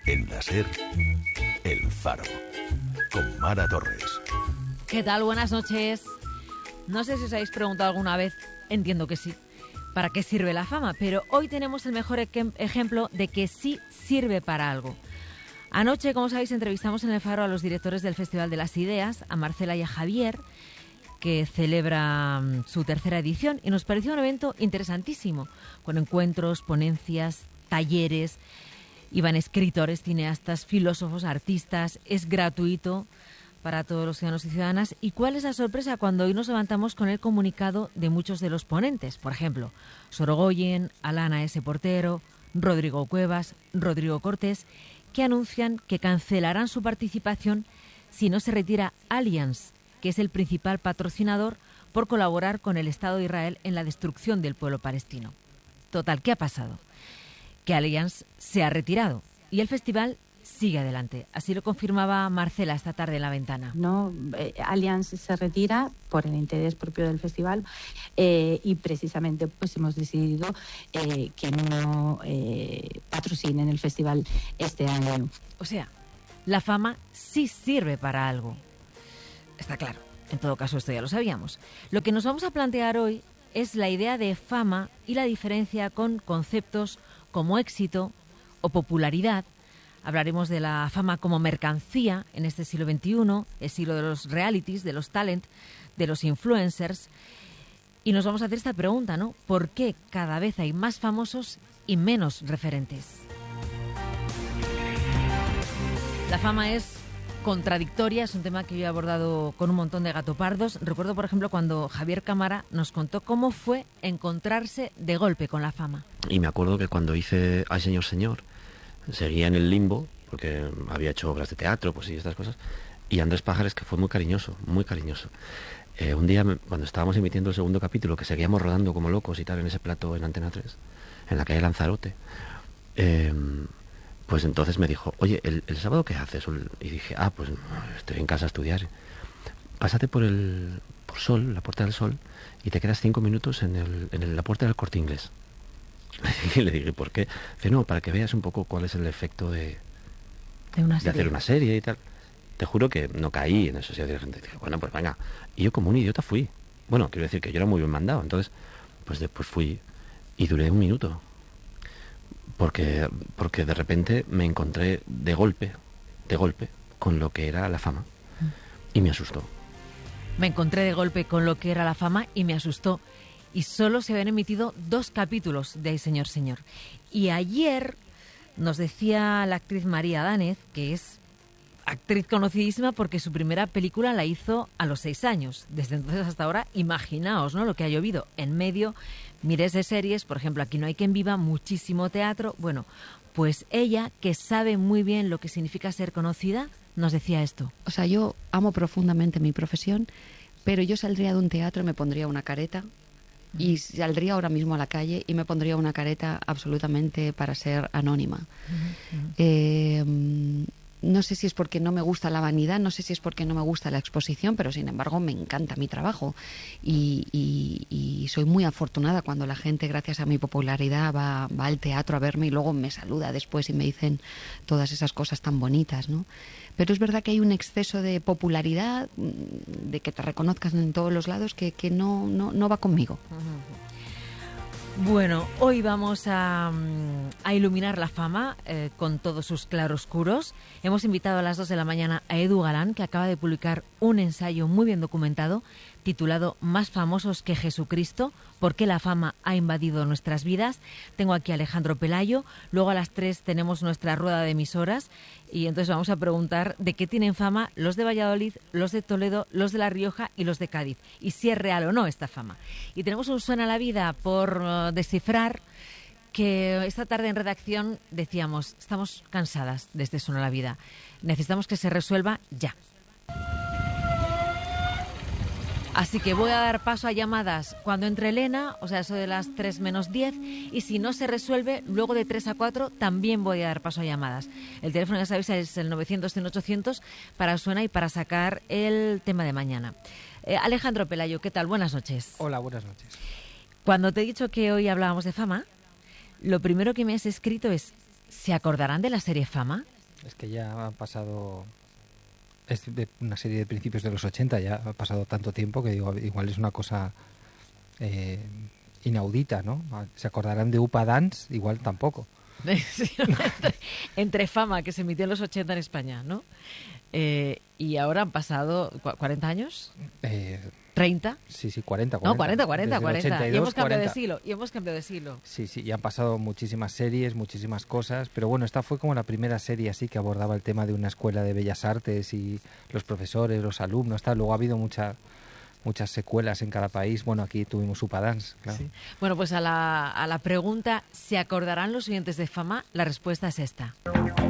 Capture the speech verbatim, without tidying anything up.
En la SER, El Faro, con Mara Torres. ¿Qué tal? Buenas noches. No sé si os habéis preguntado alguna vez, entiendo que sí, ¿para qué sirve la fama? Pero hoy tenemos el mejor ejemplo de que sí sirve para algo. Anoche, como sabéis, entrevistamos en El Faro a los directores del Festival de las Ideas, a Marcela y a Javier, que celebra su tercera edición, y nos pareció un evento interesantísimo, con encuentros, ponencias, talleres. Iban escritores, cineastas, filósofos, artistas. Es gratuito para todos los ciudadanos y ciudadanas. ¿Y cuál es la sorpresa cuando hoy nos levantamos con el comunicado de muchos de los ponentes? Por ejemplo, Sorogoyen, Alana S. Portero, Rodrigo Cuevas, Rodrigo Cortés, que anuncian que cancelarán su participación si no se retira Allianz, que es el principal patrocinador, por colaborar con el Estado de Israel en la destrucción del pueblo palestino. Total, ¿qué ha pasado? Que Allianz se ha retirado y el festival sigue adelante. Así lo confirmaba Marcela esta tarde en La Ventana. No, eh, Allianz se retira por el interés propio del festival eh, y precisamente pues hemos decidido eh, que no eh, patrocinen el festival este año. O sea, la fama sí sirve para algo. Está claro. En todo caso, esto ya lo sabíamos. Lo que nos vamos a plantear hoy es la idea de fama y la diferencia con conceptos como éxito o popularidad. Hablaremos de la fama como mercancía en este siglo veintiuno, el siglo de los realities, de los talent, de los influencers. Y nos vamos a hacer esta pregunta, ¿no? ¿Por qué cada vez hay más famosos y menos referentes? La fama es contradictoria, es un tema que yo he abordado con un montón de gatopardos. Recuerdo, por ejemplo, cuando Javier Cámara nos contó cómo fue encontrarse de golpe con la fama. Y me acuerdo que cuando hice Ay Señor Señor, seguía en el limbo, porque había hecho obras de teatro, pues y estas cosas, y Andrés Pájares, que fue muy cariñoso, muy cariñoso. Eh, un día, cuando estábamos emitiendo el segundo capítulo, que seguíamos rodando como locos y tal, en ese plató en Antena tres, en la calle Lanzarote, eh, pues entonces me dijo, oye, ¿el, el sábado qué haces? Y dije, ah, pues estoy en casa a estudiar. Pásate por el por Sol, la Puerta del Sol, y te quedas cinco minutos en, el, en el, la Puerta del Corte Inglés. Y le dije, ¿por qué? Dice, no, para que veas un poco cuál es el efecto de, de, una de hacer una serie y tal. Te juro que no caí en eso. Y la gente dije, bueno, pues venga. Y yo como un idiota fui. Bueno, quiero decir que yo era muy bien mandado. Entonces, pues después fui y duré un minuto. Porque, porque de repente me encontré de golpe, de golpe, con lo que era la fama. Y me asustó. Me encontré de golpe con lo que era la fama y me asustó. Y solo se habían emitido dos capítulos de Ay Señor Señor. Y ayer nos decía la actriz María Dánez, que es actriz conocidísima porque su primera película la hizo a los seis años. Desde entonces hasta ahora, imaginaos, ¿no?, lo que ha llovido. En medio, miles de series, por ejemplo, Aquí no hay quien viva, muchísimo teatro. Bueno, pues ella, que sabe muy bien lo que significa ser conocida, nos decía esto. O sea, yo amo profundamente mi profesión, pero yo saldría de un teatro y me pondría una careta. Y saldría ahora mismo a la calle y me pondría una careta absolutamente para ser anónima. Uh-huh, uh-huh. Eh, no sé si es porque no me gusta la vanidad, no sé si es porque no me gusta la exposición, pero sin embargo me encanta mi trabajo. Y, y, y soy muy afortunada cuando la gente, gracias a mi popularidad, va, va al teatro a verme y luego me saluda después y me dicen todas esas cosas tan bonitas, ¿no? Pero es verdad que hay un exceso de popularidad, de que te reconozcan en todos los lados, que, que no, no, no va conmigo. Bueno, hoy vamos a, a iluminar la fama eh, con todos sus claroscuros. Hemos invitado a las dos de la mañana a Edu Galán, que acaba de publicar un ensayo muy bien documentado titulado Más famosos que Jesucristo, ¿por qué la fama ha invadido nuestras vidas? Tengo aquí a Alejandro Pelayo, luego a las tres tenemos nuestra rueda de emisoras y entonces vamos a preguntar de qué tienen fama los de Valladolid, los de Toledo, los de La Rioja y los de Cádiz, y si es real o no esta fama. Y tenemos un Suena la Vida por uh, descifrar, que esta tarde en redacción decíamos, estamos cansadas de este Suena la Vida, necesitamos que se resuelva ya. Así que voy a dar paso a llamadas cuando entre Elena, o sea, eso de las tres menos diez, y si no se resuelve, luego de tres a cuatro también voy a dar paso a llamadas. El teléfono, ya sabéis, es el novecientos cien ochocientos para Suena y para sacar el tema de mañana. Eh, Alejandro Pelayo, ¿qué tal? Buenas noches. Hola, buenas noches. Cuando te he dicho que hoy hablábamos de fama, lo primero que me has escrito es ¿Se acordarán de la serie Fama? Es que ya han pasado... Es de una serie de principios de los ochenta, ya ha pasado tanto tiempo que digo, igual es una cosa eh, inaudita, ¿no? ¿Se acordarán de Upa Dance? Igual tampoco. Sí, entre, entre Fama, que se emitió en los ochenta en España, ¿no? Eh, y ahora han pasado cuarenta años, Eh, treinta. sí, sí, cuarenta, No, cuarenta. cuarenta, cuarenta, Desde el cuarenta. ochenta y Y hemos dos, cambiado de cuarenta. siglo, y hemos cambiado de siglo. Sí, sí, y han pasado muchísimas series, muchísimas cosas, pero bueno, esta fue como la primera serie así que abordaba el tema de una escuela de bellas artes y los profesores, los alumnos, tal. Luego ha habido mucha, muchas secuelas en cada país. Bueno, aquí tuvimos Upa Dance, claro. Sí. Bueno, pues a la, a la pregunta, ¿se acordarán los oyentes de Fama? La respuesta es esta.